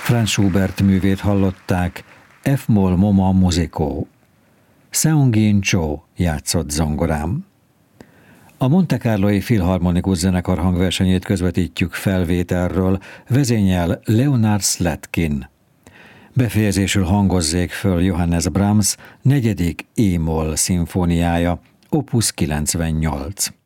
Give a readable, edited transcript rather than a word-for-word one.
Franz Schubert művét hallották, F-moll Moma Musico. Seung-Jin Cho játszott zongorán. A Monte Carloi Filharmonikus Zenekar hangversenyét közvetítjük felvételről, vezényel Leonard Slatkin. Befejezésül hangozzék föl Johannes Brahms 4. e-moll szimfóniája, opus 98.